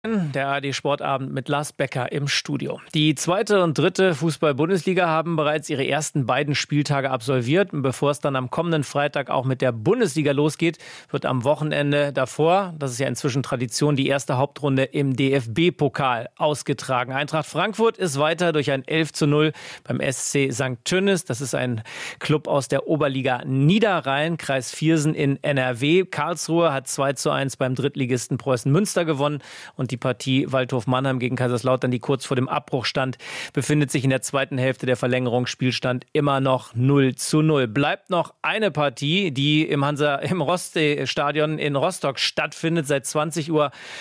Der ARD-Sportabend mit Lars Becker im Studio. Die zweite und dritte Fußball-Bundesliga haben bereits ihre ersten beiden Spieltage absolviert. Und bevor es dann am kommenden Freitag auch mit der Bundesliga losgeht, wird am Wochenende davor, das ist ja inzwischen Tradition, die erste Hauptrunde im DFB-Pokal ausgetragen. Eintracht Frankfurt ist weiter durch ein 11:0 beim SC St. Tönnis. Das ist ein Club aus der Oberliga Niederrhein, Kreis Viersen in NRW. Karlsruhe hat 2:1 beim Drittligisten Preußen Münster gewonnen. Und die Partie Waldhof-Mannheim gegen Kaiserslautern, die kurz vor dem Abbruch stand, befindet sich in der zweiten Hälfte der Verlängerung. Spielstand immer noch 0:0. Bleibt noch eine Partie, die im Roste-Stadion in Rostock stattfindet, seit 20:45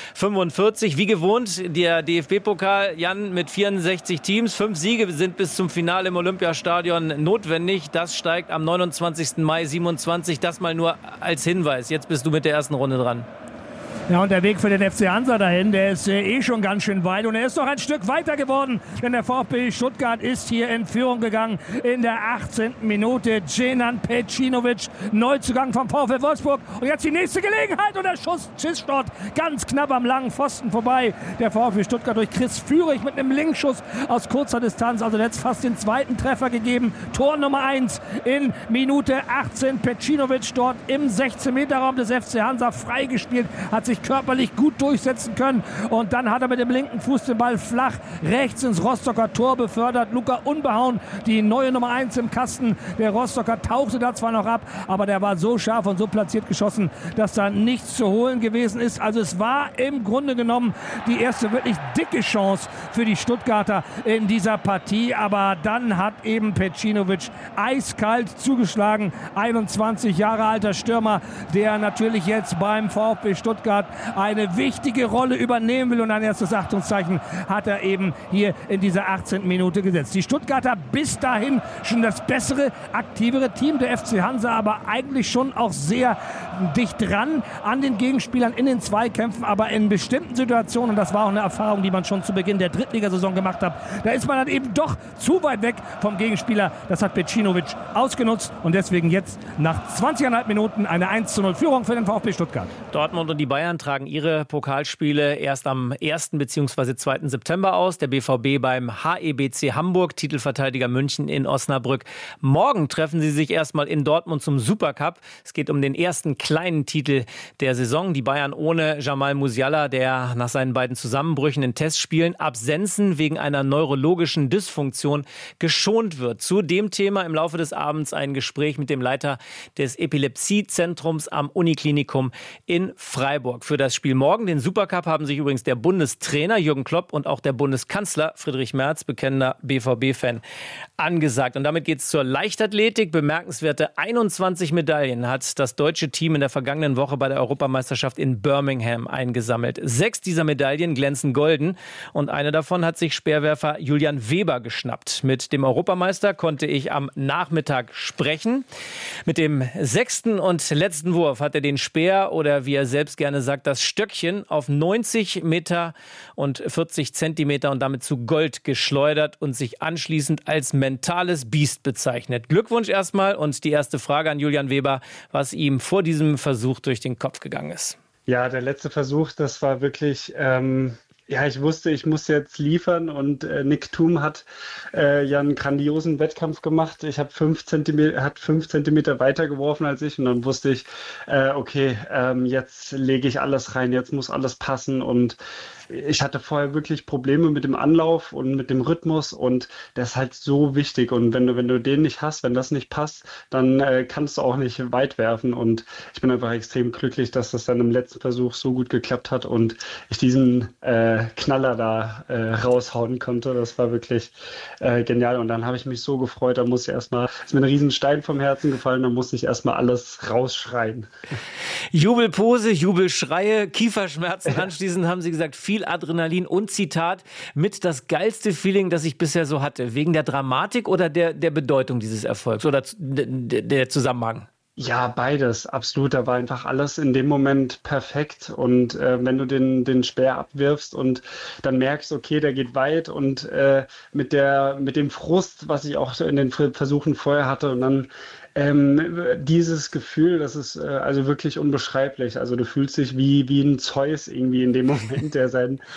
Uhr. Wie gewohnt, der DFB-Pokal, Jan, mit 64 Teams. 5 Siege sind bis zum Finale im Olympiastadion notwendig. Das steigt am 29. Mai 27. Das mal nur als Hinweis. Jetzt bist du mit der ersten Runde dran. Ja, und der Weg für den FC Hansa dahin, der ist schon ganz schön weit. Und er ist noch ein Stück weiter geworden, denn der VfB Stuttgart ist hier in Führung gegangen in der 18. Minute. Dženan Pejcinovic, Neuzugang vom VfL Wolfsburg. Und jetzt die nächste Gelegenheit und der Schuss dort ganz knapp am langen Pfosten vorbei. Der VfB Stuttgart durch Chris Führig mit einem Linkschuss aus kurzer Distanz. Also jetzt fast den zweiten Treffer gegeben. Tor Nummer 1 in Minute 18. Pejcinovic dort im 16-Meter-Raum des FC Hansa freigespielt, hat sich körperlich gut durchsetzen können und dann hat er mit dem linken Fuß den Ball flach rechts ins Rostocker Tor befördert. Luca Unbehauen, die neue Nummer 1 im Kasten. Der Rostocker tauchte da zwar noch ab, aber der war so scharf und so platziert geschossen, dass da nichts zu holen gewesen ist. Also es war im Grunde genommen die erste wirklich dicke Chance für die Stuttgarter in dieser Partie, aber dann hat eben Pejcinovic eiskalt zugeschlagen. 21 Jahre alter Stürmer, der natürlich jetzt beim VfB Stuttgart eine wichtige Rolle übernehmen will und ein erstes Achtungszeichen hat er eben hier in dieser 18. Minute gesetzt. Die Stuttgarter bis dahin schon das bessere, aktivere Team, der FC Hansa aber eigentlich schon auch sehr dicht dran an den Gegenspielern in den Zweikämpfen, aber in bestimmten Situationen, und das war auch eine Erfahrung, die man schon zu Beginn der Drittligasaison gemacht hat, da ist man dann eben doch zu weit weg vom Gegenspieler. Das hat Pejcinovic ausgenutzt und deswegen jetzt nach 20,5 Minuten eine 1:0 Führung für den VfB Stuttgart. Dortmund und die Bayern tragen ihre Pokalspiele erst am 1. bzw. 2. September aus. Der BVB beim HEBC Hamburg, Titelverteidiger München in Osnabrück. Morgen treffen sie sich erstmal in Dortmund zum Supercup. Es geht um den ersten kleinen Titel der Saison. Die Bayern ohne Jamal Musiala, der nach seinen beiden Zusammenbrüchen in Testspielen Absenzen wegen einer neurologischen Dysfunktion geschont wird. Zu dem Thema im Laufe des Abends ein Gespräch mit dem Leiter des Epilepsiezentrums am Uniklinikum in Freiburg. Für das Spiel morgen, den Supercup, haben sich übrigens der Bundestrainer Jürgen Klopp und auch der Bundeskanzler Friedrich Merz, bekennender BVB-Fan, angesagt. Und damit geht es zur Leichtathletik. Bemerkenswerte 21 Medaillen hat das deutsche Team in der vergangenen Woche bei der Europameisterschaft in Birmingham eingesammelt. 6 dieser Medaillen glänzen golden und eine davon hat sich Speerwerfer Julian Weber geschnappt. Mit dem Europameister konnte ich am Nachmittag sprechen. Mit dem 6. und letzten Wurf hat er den Speer, oder wie er selbst gerne sagt, das Stöckchen, auf 90 Meter und 40 Zentimeter und damit zu Gold geschleudert und sich anschließend als mentales Biest bezeichnet. Glückwunsch erstmal und die erste Frage an Julian Weber, was ihm vor diesem Versuch durch den Kopf gegangen ist. Ja, der letzte Versuch, das war wirklich... ich wusste, ich muss jetzt liefern und Nick Thum hat ja einen grandiosen Wettkampf gemacht. Ich habe 5 Zentimeter weiter geworfen als ich und dann wusste ich, jetzt lege ich alles rein, jetzt muss alles passen und ich hatte vorher wirklich Probleme mit dem Anlauf und mit dem Rhythmus und das ist halt so wichtig und wenn du den nicht hast, wenn das nicht passt, dann kannst du auch nicht weit werfen und ich bin einfach extrem glücklich, dass das dann im letzten Versuch so gut geklappt hat und ich diesen Knaller da raushauen konnte. Das war wirklich genial und dann habe ich mich so gefreut, da muss ich ist mir ein riesen Stein vom Herzen gefallen, da musste ich erstmal alles rausschreien. Jubelpose, Jubelschreie, Kieferschmerzen anschließend haben Sie gesagt, viel Adrenalin und Zitat mit das geilste Feeling, das ich bisher so hatte. Wegen der Dramatik oder der Bedeutung dieses Erfolgs oder der Zusammenhang? Ja, beides, absolut. Da war einfach alles in dem Moment perfekt. Und wenn du den Speer abwirfst und dann merkst, okay, der geht weit und mit dem Frust, was ich auch in den Versuchen vorher hatte und dann dieses Gefühl, das ist also wirklich unbeschreiblich. Also du fühlst dich wie ein Zeus irgendwie in dem Moment, der sein